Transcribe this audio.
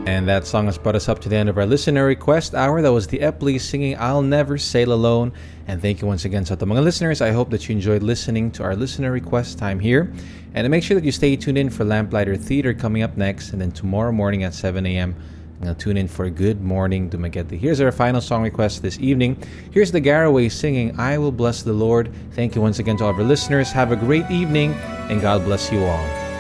And that song has brought us up to the end of our listener request hour. That was the Epley singing I'll Never Sail Alone. And thank you once again sa mga listeners. I hope that you enjoyed listening to our listener request time here. And make sure that you stay tuned in for Lamplighter Theater coming up next. And then tomorrow morning at 7 a.m., tune in for Good Morning Dumaguete. Here's our final song request this evening. Here's the Garaway singing I Will Bless the Lord. Thank you once again to all of our listeners. Have a great evening, and God bless you all.